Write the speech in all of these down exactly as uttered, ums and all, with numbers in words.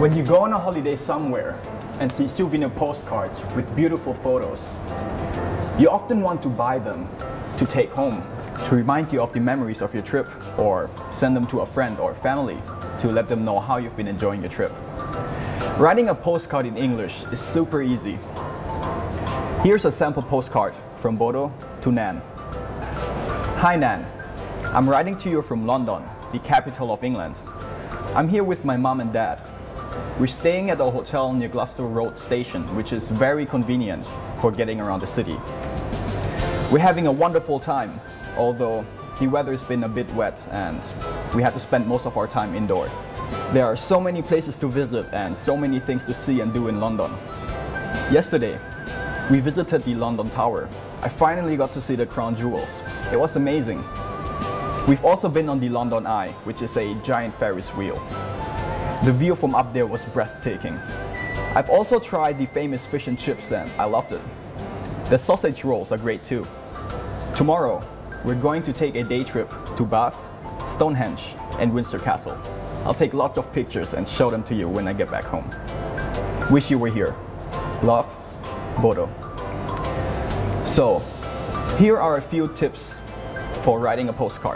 When you go on a holiday somewhere and see souvenir postcards with beautiful photos, you often want to buy them to take home to remind you of the memories of your trip, or send them to a friend or family to let them know how you've been enjoying your trip. Writing a postcard in English is super easy. Here's a sample postcard from Bodo to Nan. Hi Nan, I'm writing to you from London, the capital of England. I'm here with my mom and dad. We're staying at a hotel near Gloucester Road Station, which is very convenient for getting around the city. We're having a wonderful time, although the weather's been a bit wet and we had to spend most of our time indoors. There are so many places to visit and so many things to see and do in London. Yesterday, we visited the London Tower. I finally got to see the Crown Jewels. It was amazing. We've also been on the London Eye, which is a giant Ferris wheel. The view from up there was breathtaking. I've also tried the famous fish and chips and I loved it. The sausage rolls are great too. Tomorrow, we're going to take a day trip to Bath, Stonehenge, and Windsor Castle. I'll take lots of pictures and show them to you when I get back home. Wish you were here. Love, Bodo. So, here are a few tips for writing a postcard.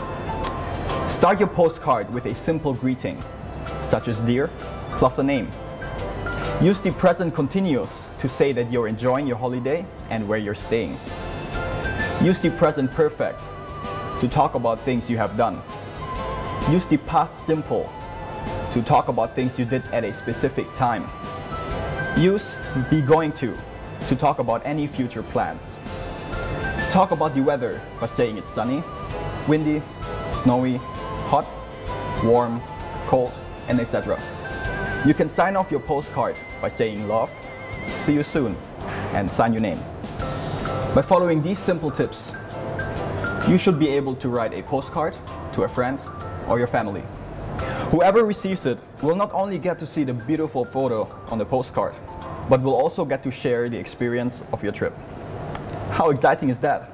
Start your postcard with a simple greeting, such as dear, plus a name. Use the present continuous to say that you're enjoying your holiday and where you're staying. Use the present perfect to talk about things you have done. Use the past simple to talk about things you did at a specific time. Use be going to to talk about any future plans. Talk about the weather by saying it's sunny, windy, snowy, hot, warm, cold, and et cetera. You can sign off your postcard by saying love, see you soon, and sign your name. By following these simple tips, you should be able to write a postcard to a friend or your family. Whoever receives it will not only get to see the beautiful photo on the postcard, but will also get to share the experience of your trip. How exciting is that?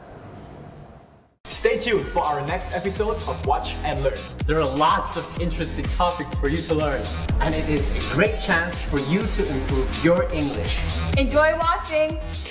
Stay tuned for our next episode of Watch and Learn. There are lots of interesting topics for you to learn, and it is a great chance for you to improve your English. Enjoy watching!